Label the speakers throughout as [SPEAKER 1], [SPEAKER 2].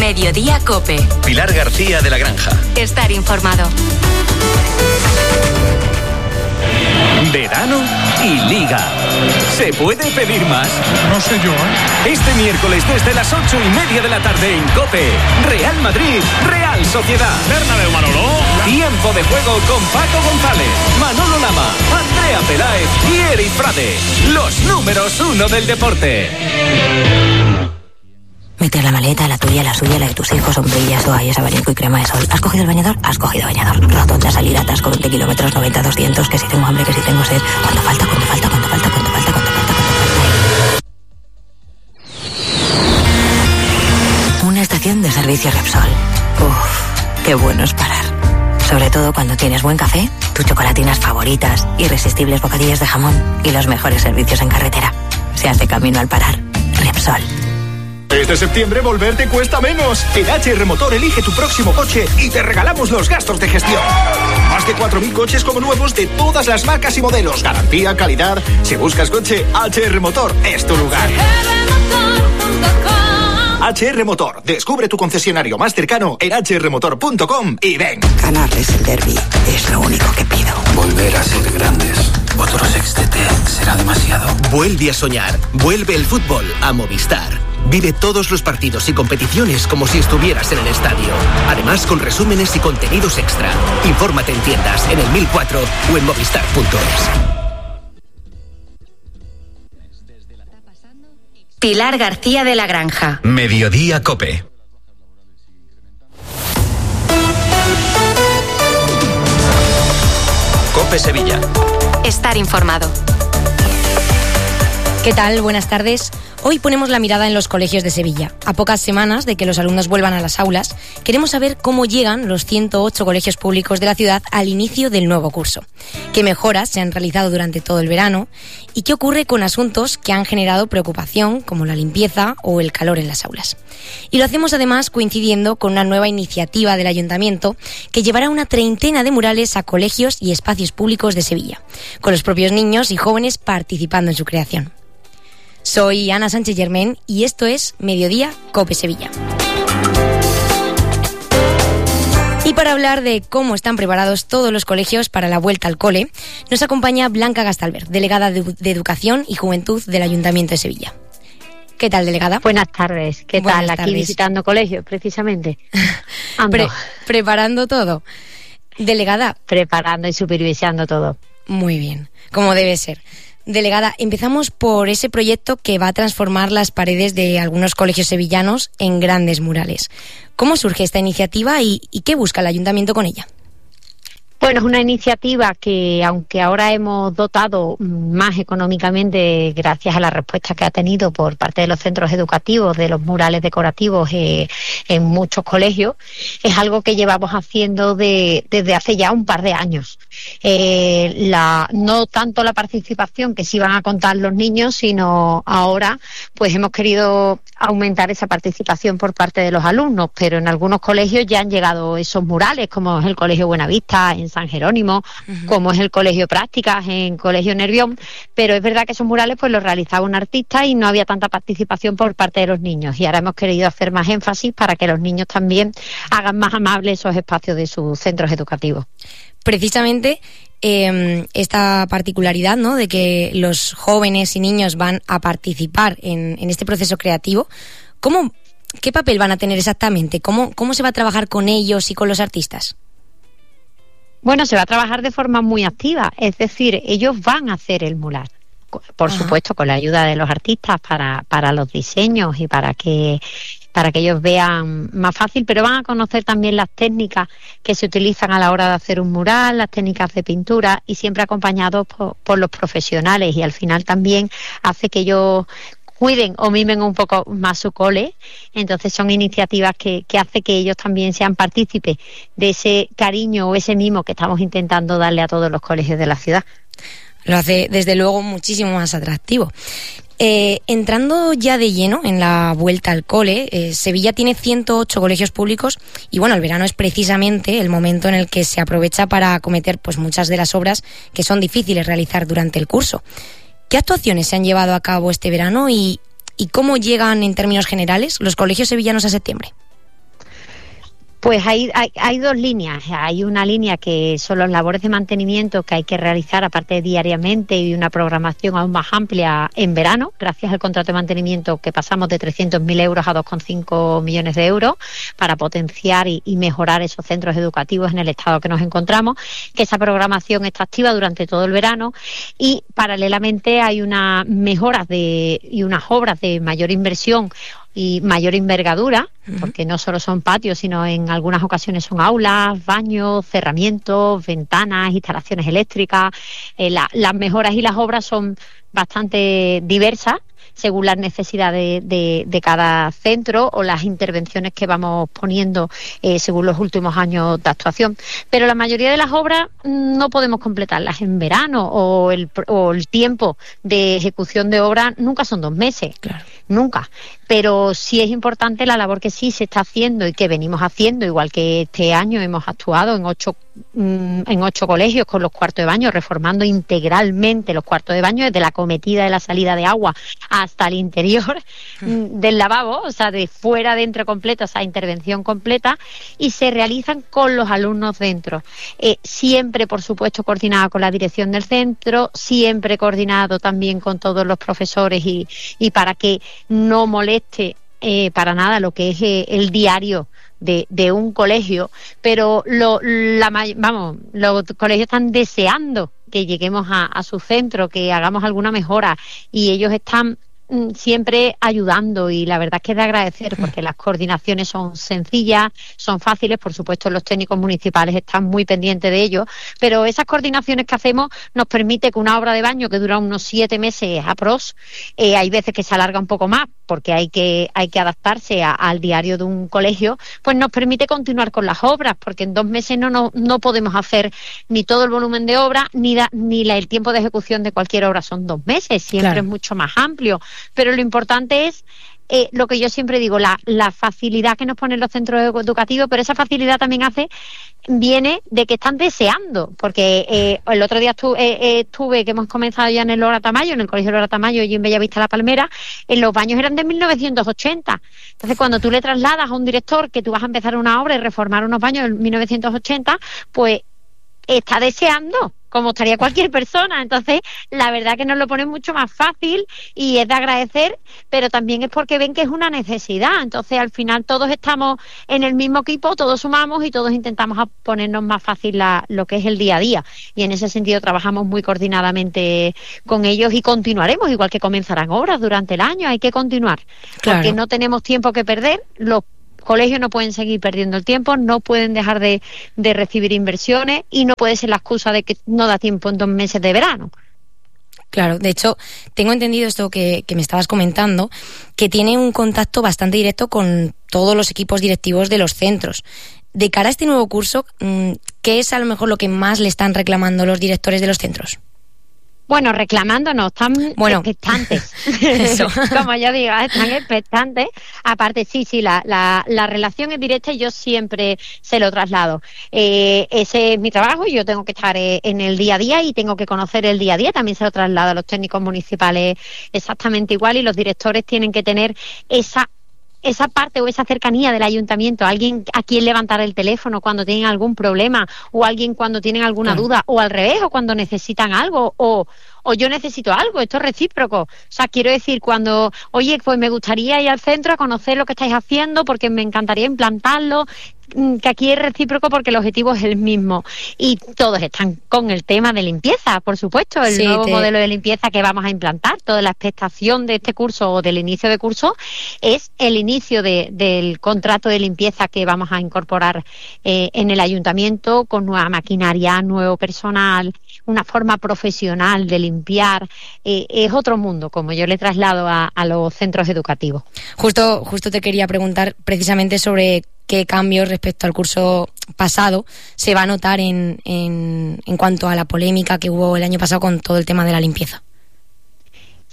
[SPEAKER 1] Mediodía COPE.
[SPEAKER 2] Pilar García de la Granja.
[SPEAKER 1] Estar informado.
[SPEAKER 3] Verano y Liga. ¿Se puede pedir más?
[SPEAKER 4] No sé yo, ¿eh?
[SPEAKER 3] Este miércoles desde las 8:30 de la tarde en COPE. Real Madrid, Real Sociedad.
[SPEAKER 4] Bernabéu, Manolo.
[SPEAKER 3] Tiempo de juego con Paco González, Manolo Lama, Andrea Peláez y Eric Frade. Los números 1 del deporte.
[SPEAKER 5] Meter la maleta, la tuya, la suya, la de tus hijos, sombrillas, toallas, abanico y crema de sol. ¿Has cogido el bañador? Has cogido bañador. Rotonda, salida, atasco, 20 kilómetros, 90, 200, que si tengo hambre, que si tengo sed. ¿Cuánto falta? Una estación de servicio Repsol. Uf, qué bueno es parar. Sobre todo cuando tienes buen café, tus chocolatinas favoritas, irresistibles bocadillos de jamón y los mejores servicios en carretera. Se hace camino al parar. Repsol.
[SPEAKER 6] Este septiembre volver te cuesta menos. En HR Motor elige tu próximo coche y te regalamos los gastos de gestión. Más de 4.000 coches como nuevos de todas las marcas y modelos. Garantía, calidad. Si buscas coche, HR Motor es tu lugar. HR Motor. Descubre tu concesionario más cercano en hrmotor.com y ven.
[SPEAKER 7] Ganarles el derbi es lo único que pido.
[SPEAKER 8] Volver a ser grandes. Otro sextete será demasiado.
[SPEAKER 9] Vuelve a soñar. Vuelve el fútbol a Movistar. Vive todos los partidos y competiciones como si estuvieras en el estadio. Además, con resúmenes y contenidos extra. Infórmate en tiendas, en el 1004 o en movistar.es.
[SPEAKER 1] Pilar García de la Granja.
[SPEAKER 2] Mediodía COPE. COPE Sevilla.
[SPEAKER 1] Estar informado.
[SPEAKER 10] ¿Qué tal? Buenas tardes. Hoy ponemos la mirada en los colegios de Sevilla. A pocas semanas de que los alumnos vuelvan a las aulas, queremos saber cómo llegan los 108 colegios públicos de la ciudad al inicio del nuevo curso, qué mejoras se han realizado durante todo el verano y qué ocurre con asuntos que han generado preocupación, como la limpieza o el calor en las aulas. Y lo hacemos además coincidiendo con una nueva iniciativa del Ayuntamiento que llevará una treintena de murales a colegios y espacios públicos de Sevilla, con los propios niños y jóvenes participando en su creación. Soy Ana Sánchez Germán y esto es Mediodía COPE Sevilla. Y para hablar de cómo están preparados todos los colegios para la vuelta al cole, nos acompaña Blanca Gastalver, delegada de Educación y Juventud del Ayuntamiento de Sevilla. ¿Qué tal, delegada?
[SPEAKER 11] Buenas tardes. ¿Qué tal? Aquí visitando colegios, precisamente.
[SPEAKER 10] Preparando todo. Delegada.
[SPEAKER 11] Preparando y supervisando todo.
[SPEAKER 10] Muy bien, como debe ser. Delegada, empezamos por ese proyecto que va a transformar las paredes de algunos colegios sevillanos en grandes murales. ¿Cómo surge esta iniciativa y qué busca el Ayuntamiento con ella?
[SPEAKER 11] Bueno, es una iniciativa que, aunque ahora hemos dotado más económicamente gracias a la respuesta que ha tenido por parte de los centros educativos de los murales decorativos en muchos colegios, es algo que llevamos haciendo desde hace ya un par de años. No tanto la participación que sí van a contar los niños, sino ahora pues hemos querido aumentar esa participación por parte de los alumnos, pero en algunos colegios ya han llegado esos murales, como es el Colegio Buenavista en San Jerónimo, como es el Colegio Prácticas en Colegio Nervión, pero es verdad que esos murales pues los realizaba un artista y no había tanta participación por parte de los niños, y ahora hemos querido hacer más énfasis para que los niños también hagan más amables esos espacios de sus centros educativos. Precisamente
[SPEAKER 10] esta particularidad, ¿no?, de que los jóvenes y niños van a participar en este proceso creativo, ¿qué papel van a tener exactamente? ¿Cómo se va a trabajar con ellos y con los artistas?
[SPEAKER 11] Bueno, se va a trabajar de forma muy activa, es decir, ellos van a hacer el mural. Por supuesto, con la ayuda de los artistas para los diseños y para que ellos vean más fácil, pero van a conocer también las técnicas que se utilizan a la hora de hacer un mural, las técnicas de pintura, y siempre acompañados por los profesionales, y al final también hace que ellos cuiden o mimen un poco más su cole. Entonces son iniciativas que hace que ellos también sean partícipes de ese cariño o ese mimo que estamos intentando darle a todos los colegios de la ciudad.
[SPEAKER 10] Lo hace desde luego muchísimo más atractivo. Entrando ya de lleno en la vuelta al cole, Sevilla tiene 108 colegios públicos y bueno, el verano es precisamente el momento en el que se aprovecha para acometer pues muchas de las obras que son difíciles realizar durante el curso. ¿Qué actuaciones se han llevado a cabo este verano y cómo llegan en términos generales los colegios sevillanos a septiembre?
[SPEAKER 11] Pues hay dos líneas. Hay una línea que son las labores de mantenimiento que hay que realizar aparte diariamente y una programación aún más amplia en verano, gracias al contrato de mantenimiento que pasamos de 300.000 euros a 2,5 millones de euros para potenciar y mejorar esos centros educativos en el estado que nos encontramos, que esa programación está activa durante todo el verano y paralelamente hay unas mejoras y unas obras de mayor inversión y mayor envergadura, porque no solo son patios, sino en algunas ocasiones son aulas, baños, cerramientos, ventanas, instalaciones eléctricas. Las mejoras y las obras son bastante diversas según las necesidades de cada centro o las intervenciones que vamos poniendo según los últimos años de actuación. Pero la mayoría de las obras no podemos completarlas en verano o el tiempo de ejecución de obra nunca son 2 meses. Claro. Nunca. Pero sí es importante la labor que sí se está haciendo y que venimos haciendo, igual que este año hemos actuado en 8 colegios con los cuartos de baño, reformando integralmente los cuartos de baño, desde la cometida de la salida de agua hasta el interior del lavabo, o sea, de fuera dentro completo, esa intervención completa, y se realizan con los alumnos dentro. Siempre, por supuesto, coordinado con la dirección del centro, siempre coordinado también con todos los profesores y para que no moleste para nada lo que es el diario de un colegio, pero los colegios están deseando que lleguemos a su centro, que hagamos alguna mejora, y ellos están siempre ayudando, y la verdad es que es de agradecer porque las coordinaciones son sencillas, son fáciles. Por supuesto los técnicos municipales están muy pendientes de ello, pero esas coordinaciones que hacemos nos permite que una obra de baño que dura unos 7 meses hay veces que se alarga un poco más porque hay que adaptarse al diario de un colegio, pues nos permite continuar con las obras, porque en 2 meses no podemos hacer ni todo el volumen de obra ni el tiempo de ejecución de cualquier obra son 2 meses, siempre claro. Es mucho más amplio. Pero lo importante es lo que yo siempre digo, la facilidad que nos ponen los centros educativos, pero esa facilidad también viene de que están deseando, porque el otro día estuve, que hemos comenzado ya en el Lora Tamayo, en el Colegio Lora Tamayo y en Bellavista La Palmera, los baños eran de 1980. Entonces, cuando tú le trasladas a un director que tú vas a empezar una obra y reformar unos baños de 1980, pues está deseando, como estaría cualquier persona. Entonces, la verdad que nos lo ponen mucho más fácil y es de agradecer, pero también es porque ven que es una necesidad. Entonces, al final todos estamos en el mismo equipo, todos sumamos y todos intentamos ponernos más fácil lo que es el día a día. Y en ese sentido trabajamos muy coordinadamente con ellos y continuaremos, igual que comenzarán obras durante el año, hay que continuar. Claro. Porque no tenemos tiempo que perder, los colegios no pueden seguir perdiendo el tiempo, no pueden dejar de recibir inversiones y no puede ser la excusa de que no da tiempo en 2 meses de verano.
[SPEAKER 10] Claro, de hecho, tengo entendido esto que me estabas comentando, que tiene un contacto bastante directo con todos los equipos directivos de los centros. De cara a este nuevo curso, ¿qué es a lo mejor lo que más le están reclamando los directores de los centros?
[SPEAKER 11] Bueno, reclamándonos, están expectantes. Eso. Como yo digo, están expectantes. Aparte, sí, la relación es directa y yo siempre se lo traslado. Ese es mi trabajo y yo tengo que estar en el día a día y tengo que conocer el día a día. También se lo traslado a los técnicos municipales exactamente igual, y los directores tienen que tener esa parte o esa cercanía del ayuntamiento, alguien a quien levantar el teléfono cuando tienen algún problema, o alguien cuando tienen alguna duda, o al revés, o cuando necesitan algo, o yo necesito algo. Esto es recíproco. O sea, quiero decir, cuando, oye, pues me gustaría ir al centro a conocer lo que estáis haciendo porque me encantaría implantarlo, que aquí es recíproco porque el objetivo es el mismo. Y todos están con el tema de limpieza, por supuesto, el nuevo modelo de limpieza que vamos a implantar. Toda la expectación de este curso o del inicio de curso es el inicio del contrato de limpieza que vamos a incorporar en el ayuntamiento, con nueva maquinaria, nuevo personal, una forma profesional de limpiar. Es otro mundo, como yo le traslado a los centros educativos.
[SPEAKER 10] Justo te quería preguntar precisamente sobre qué cambios respecto al curso pasado se va a notar en cuanto a la polémica que hubo el año pasado con todo el tema de la limpieza.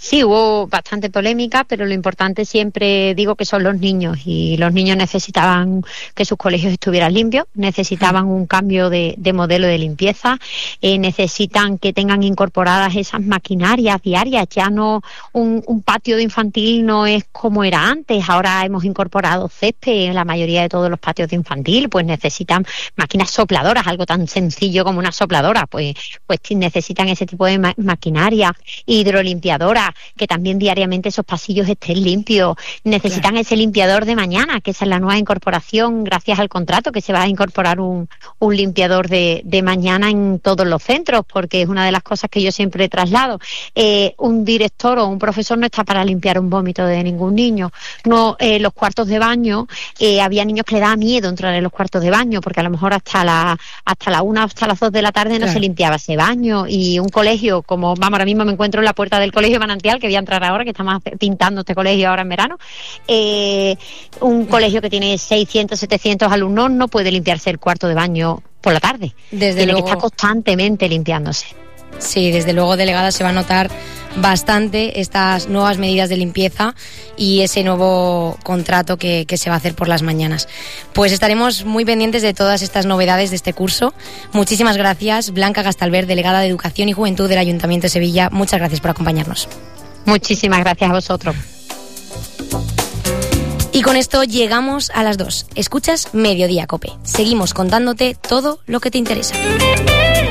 [SPEAKER 11] Sí, hubo bastante polémica, pero lo importante siempre digo que son los niños, y los niños necesitaban que sus colegios estuvieran limpios, necesitaban un cambio de modelo de limpieza, necesitan que tengan incorporadas esas maquinarias diarias. Ya no un patio de infantil no es como era antes, ahora hemos incorporado césped en la mayoría de todos los patios de infantil, pues necesitan máquinas sopladoras, algo tan sencillo como una sopladora, pues necesitan ese tipo de maquinaria, hidrolimpiadora, que también diariamente esos pasillos estén limpios. Necesitan ese limpiador de mañana, que esa es la nueva incorporación gracias al contrato, que se va a incorporar un limpiador de mañana en todos los centros, porque es una de las cosas que yo siempre traslado. Un director o un profesor no está para limpiar un vómito de ningún niño. No, los cuartos de baño, había niños que le daba miedo entrar en los cuartos de baño, porque a lo mejor hasta la 1, hasta las 2 de la tarde no se limpiaba ese baño. Y un colegio como, ahora mismo me encuentro en la puerta del colegio Manantial, que voy a entrar ahora, que estamos pintando este colegio ahora en verano, un colegio que tiene 600, 700 alumnos no puede limpiarse el cuarto de baño por la tarde. Tiene que estar constantemente limpiándose.
[SPEAKER 10] Sí, desde luego, delegada, se va a notar bastante estas nuevas medidas de limpieza y ese nuevo contrato que se va a hacer por las mañanas. Pues estaremos muy pendientes de todas estas novedades de este curso. Muchísimas gracias, Blanca Gastalver, delegada de Educación y Juventud del Ayuntamiento de Sevilla. Muchas gracias por acompañarnos.
[SPEAKER 11] Muchísimas gracias a vosotros.
[SPEAKER 10] Y con esto llegamos a las 2. Escuchas Mediodía Cope. Seguimos contándote todo lo que te interesa.